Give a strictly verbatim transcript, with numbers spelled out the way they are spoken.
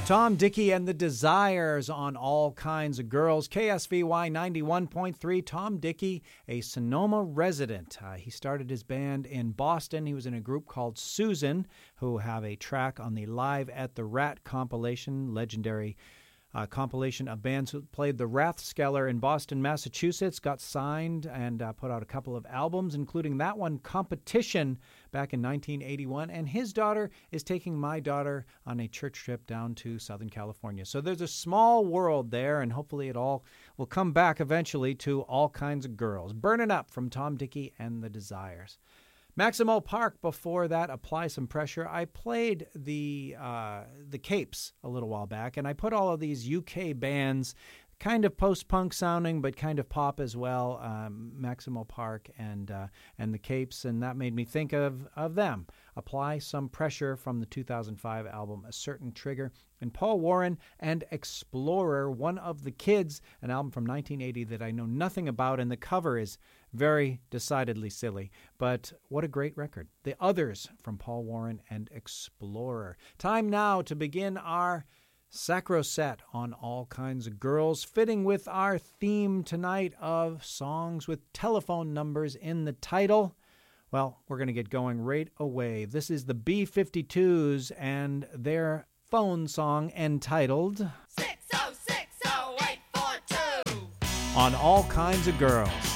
Tom Dickey and the Desires on All Kinds of Girls. K S V Y ninety-one point three. Tom Dickey, a Sonoma resident. Uh, he started his band in Boston. He was in a group called Susan, who have a track on the Live at the Rat compilation, legendary Uh, compilation of bands who played the Rathskeller in Boston, Massachusetts, got signed and uh, put out a couple of albums, including that one, Competition, back in nineteen eighty-one. And his daughter is taking my daughter on a church trip down to Southern California. So there's a small world there, and hopefully it all will come back eventually to All Kinds of Girls. Burnin' Up from Tom Dickey and the Desires. Maximo Park, before that, Apply Some Pressure. I played the uh, the Capes a little while back, and I put all of these U K bands, kind of post-punk sounding, but kind of pop as well, um, Maximo Park and uh, and the Capes, and that made me think of, of them. Apply Some Pressure from the two thousand five album A Certain Trigger. And Paul Warren and Explorer, One of the Kids, an album from nineteen eighty that I know nothing about, and the cover is very decidedly silly. But what a great record. The Others from Paul Warren and Explorer. Time now to begin our Sacro Set on All Kinds of Girls, fitting with our theme tonight of songs with telephone numbers in the title. Well, we're going to get going right away. This is the B fifty-twos and their phone song entitled six oh six oh eight four two On All Kinds of Girls.